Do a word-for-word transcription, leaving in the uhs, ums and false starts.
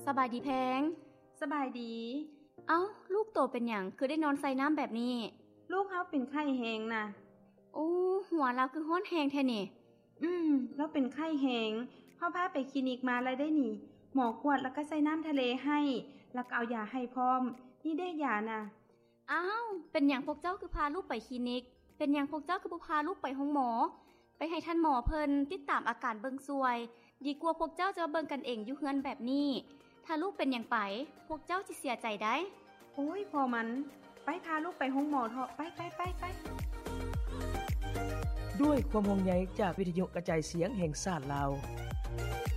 บายดีแพงสบายดีเอ้าลูกโตเป็นหยังคือได้นอนใส่น้ำแบบนี้ลูกเฮาเป็นไข้แฮงน่ะโอ้หัวเราคือร้อนแฮงแท้นี่อืมแล้วเป็นไข้แฮงพ่อพาไปคลินิกมาแล้วได้นี่หมอกวดแล้วก็ใส่น้ำทะเลให้แล้วก็เอายาให้พร้อมนี่ได้ยาน่ะอ้าวเป็นหยังพวกเจ้าคือพาลูกไปคลินิกเป็นหยังพวกเจ้าคือบ่พาลูกไปห้องหมอไปให้ท่านหมอเพิ่นติดตามอาการเบิ่งซวยดีกว่าพวกเจ้าจะเบิ่งกันเองอยู่เฮือนแบบนี้ถ้าลูกเป็นหยังไปพวกเจ้าสิเสียใจได้โอ้ยพอมันไปพาลูกไปห้องหมอเถอะไปไปไปไปด้วยความห่วงใยจากวิทยุกระจายเสียงแห่งชาติลาว